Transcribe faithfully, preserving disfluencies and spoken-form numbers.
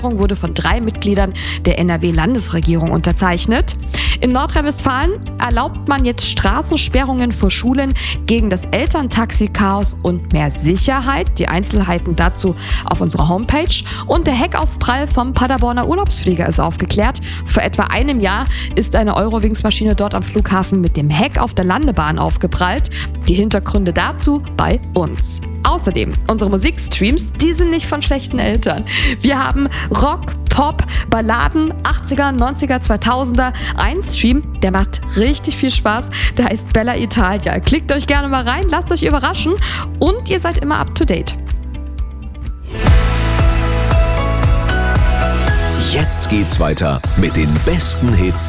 wurde von drei Mitgliedern der N R W-Landesregierung unterzeichnet. In Nordrhein-Westfalen erlaubt man jetzt Straßensperrungen vor Schulen gegen das Elterntaxi-Chaos und mehr Sicherheit. Die Einzelheiten dazu auf unserer Homepage. Und der Heckaufprall vom Paderborner Urlaubsflieger ist aufgeklärt. Vor etwa einem Jahr ist eine Eurowings-Maschine dort am Flughafen mit dem Heck auf der Landebahn aufgeprallt. Die Hintergründe dazu bei uns. Außerdem, unsere Musikstreams, die sind nicht von schlechten Eltern. Wir haben Rock, Pop, Balladen, achtziger, neunziger, zweitausender. Ein Stream, der macht richtig viel Spaß. Der heißt Bella Italia. Klickt euch gerne mal rein, lasst euch überraschen und ihr seid immer up to date. Jetzt geht's weiter mit den besten Hits